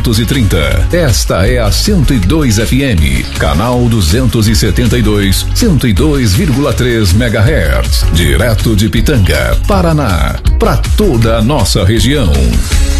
230. Esta é a 102 FM, canal 272, 102,3 MHz, direto de Pitanga, Paraná, para toda a nossa região.